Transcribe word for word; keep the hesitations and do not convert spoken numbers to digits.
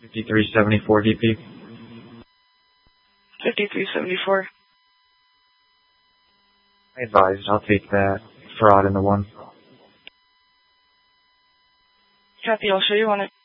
fifty-three seventy-four D P. fifty-three seventy-four. I advised, I'll take that. Fraud in the one. Copy, I'll show you on it.